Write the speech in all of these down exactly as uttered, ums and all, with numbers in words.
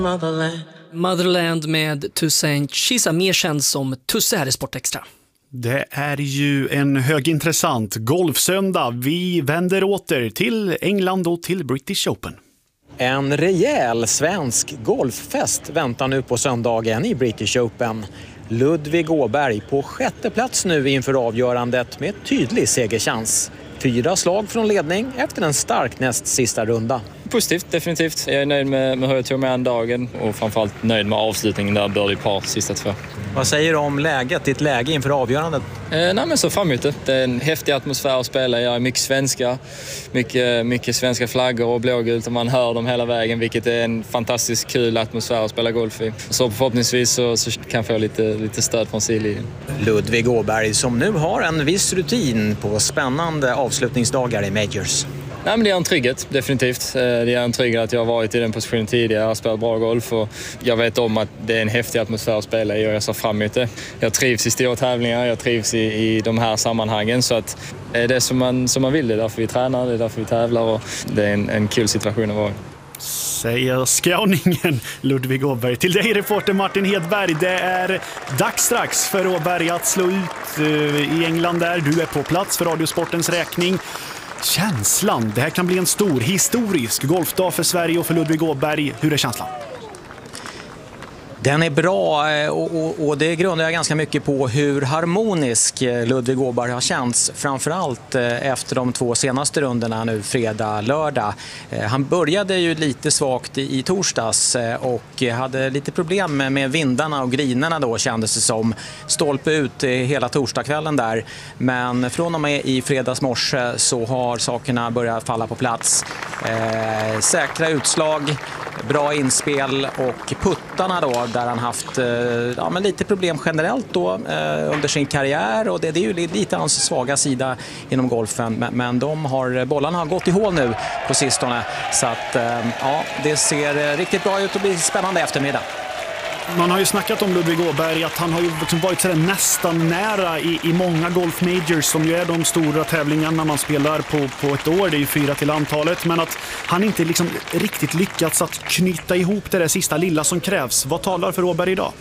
Motherland. Motherland med Toussaint Chisa, mer känd som Tusse här i Sportextra. Det är ju en högintressant golfsöndag. Vi vänder åter till England och till British Open. En rejäl svensk golffest väntar nu på söndagen i British Open. Ludvig Åberg på sjätte plats nu inför avgörandet med tydlig segerchans. Fyra slag från ledning efter en stark näst sista runda. Positivt, definitivt. Jag är nöjd med, med hur jag tog med den dagen och framförallt nöjd med avslutningen där birdie par sista två. Vad säger du om läget, ditt läge inför avgörandet? Eh, nej men så framåt det. Det är en häftig atmosfär att spela. Jag är mycket svenska, mycket, mycket svenska flaggor och blågult och man hör dem hela vägen, vilket är en fantastiskt kul atmosfär att spela golf i. Så förhoppningsvis så, så kan jag få lite, lite stöd från sidlinjen. Ludvig Åberg som nu har en viss rutin på spännande avslutningsdagar i Majors. Nej, men det är en trygghet, definitivt. Det är en trygghet att jag har varit i den positionen tidigare. Jag har spelat bra golf och jag vet om att det är en häftig atmosfär att spela i och jag ser fram emot det. Jag trivs i stora tävlingar, jag trivs i, i de här sammanhangen så att det är det som man, som man vill. Det är därför vi tränar, det är därför vi tävlar och det är en, en kul situation att vara i. Säger skåningen Ludvig Åberg. Till dig reporter Martin Hedberg. Det är dags strax för Åberg att slå ut uh, i England där. Du är på plats för Radiosportens räkning. Känslan, det här kan bli en stor historisk golfdag för Sverige och för Ludvig Åberg. Hur är känslan? Den är bra och, och, och det grundar jag ganska mycket på hur harmonisk Ludvig Åberg har känts. Framförallt efter de två senaste rundorna nu fredag, lördag. Han började ju lite svagt i, i torsdags och hade lite problem med, med vindarna och grinerna då kändes det som. Stolpe ut hela torsdagskvällen där. Men från och med i fredags morse så har sakerna börjat falla på plats. Eh, säkra utslag, bra inspel och puttarna då där han haft eh, ja, men lite problem generellt då eh, under sin karriär och det, det är ju lite hans svaga sida inom golfen men, men de har, bollarna har gått i hål nu på sistone så att eh, ja, det ser riktigt bra ut och blir spännande eftermiddag. Man har ju snackat om Ludvig Åberg att han har ju liksom varit sådär nästan nära i, i många golf majors som ju är de stora tävlingarna man spelar på, på ett år. Det är ju fyra till antalet. Men att han inte liksom riktigt lyckats att knyta ihop det där sista lilla som krävs. Vad talar för Åberg idag?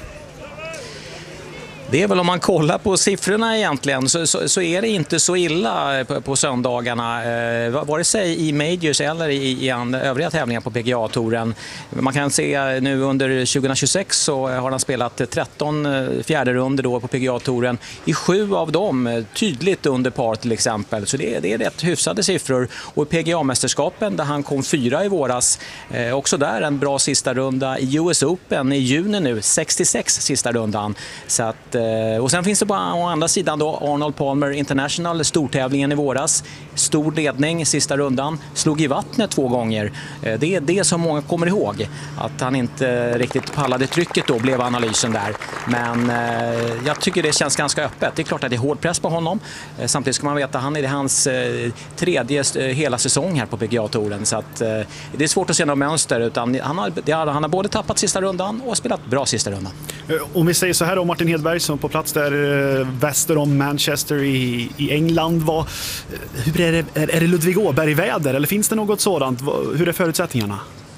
Det är väl om man kollar på siffrorna egentligen så, så, så är det inte så illa på, på söndagarna. Eh, vare sig i Majors eller i, i andra, övriga tävlingar på P G A-touren. Man kan se nu under tjugohundratjugosex så har han spelat tretton fjärde runder då på P G A-touren. I sju av dem tydligt under par till exempel. Så det, det är rätt hyfsade siffror. Och i P G A-mästerskapen där han kom fyra i våras. Eh, också där en bra sista runda i U S Open i juni nu. sextiosex sista rundan. Så att och sen finns det på andra sidan då Arnold Palmer International, stortävlingen i våras. Stor ledning sista rundan, slog i vattnet två gånger. Det är det som många kommer ihåg. Att han inte riktigt pallade trycket då, blev analysen där. Men eh, jag tycker det känns ganska öppet. Det är klart att det är hård press på honom. Eh, samtidigt ska man veta att han är hans eh, tredje eh, hela säsong här på P G A-touren. Så att, eh, det är svårt att se något mönster. Utan han, har, han har både tappat sista rundan och spelat bra sista rundan. Om vi säger så här om Martin Hedberg som på plats där väster om Manchester i, i England. Vad, hur är, det, är, är det Ludvig Åberg i väder eller finns det något sådant? Hur är förutsättningarna?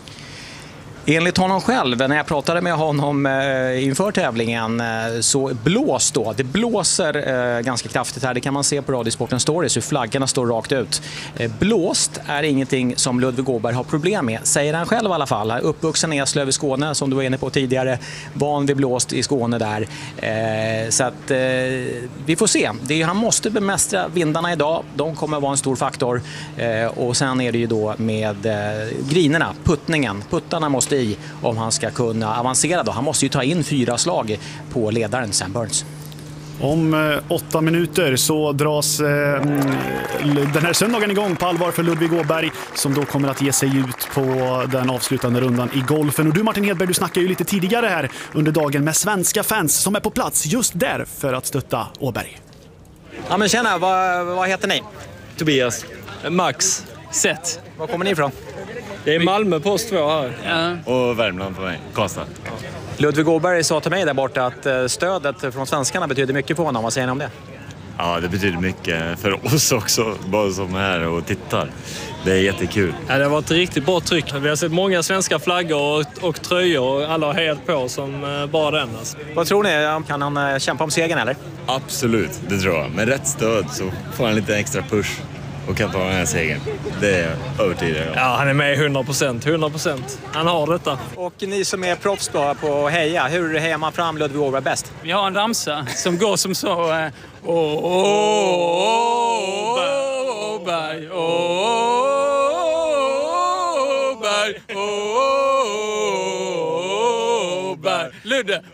Enligt honom själv, när jag pratade med honom eh, inför tävlingen eh, så blås då. Det blåser eh, ganska kraftigt här. Det kan man se på Radiosportens stories hur flaggarna står rakt ut. Eh, blåst är ingenting som Ludvig Åberg har problem med, säger han själv i alla fall. Uppvuxen i Eslöv i Skåne som du var inne på tidigare. Van vid blåst i Skåne där. Eh, så att eh, vi får se. Det är, han måste bemästra vindarna idag. De kommer vara en stor faktor. Eh, och sen är det ju då med eh, grinerna, puttningen. Puttarna måste i om han ska kunna avancera då. Han måste ju ta in fyra slag på ledaren Sam Burns. Om eh, åtta minuter så dras eh, den här söndagen igång på allvar för Ludvig Åberg som då kommer att ge sig ut på den avslutande rundan i golfen. Och du Martin Hedberg, du snackade ju lite tidigare här under dagen med svenska fans som är på plats just där för att stötta Åberg. Ja men tjena, vad, vad heter ni? Tobias. Max. Seth. Var kommer ni ifrån? Det är Malmö på oss två här. Ja. Och Värmland på mig. Karlstad. Ludvig Åberg sa till mig där borta att stödet från svenskarna betyder mycket för honom. Vad säger ni om det? Ja, det betyder mycket för oss också, bara som är här och tittar. Det är jättekul. Ja, det har varit ett riktigt bra tryck. Vi har sett många svenska flaggor och, och tröjor och alla har hejat på som uh, bara den. Alltså. Vad tror ni? Kan han uh, kämpa om segern eller? Absolut, det tror jag. Med rätt stöd så får han lite extra push och kan ta den här segern. Det är övertygad om. Ja, han är med hundra procent. hundra procent. Han har detta. Och ni som är proffs då på heja, hur hejar man fram Ludvig Åberg bäst? Vi har en ramsa som går som så... Åberg, Åberg, Åberg, Åberg, Ludde,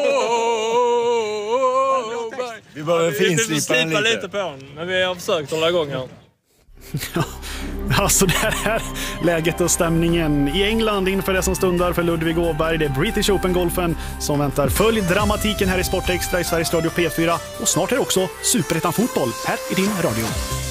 Åberg. Vi behöver finslipa den lite. lite på den, men vi har försökt hålla igång här. Alltså det här läget och stämningen i England inför det som stundar för Ludvig Åberg. Det är British Open-golfen som väntar. Följ dramatiken här i Sport Extra i Sveriges Radio P fyra. Och snart är det också Superettan fotboll här i din radio.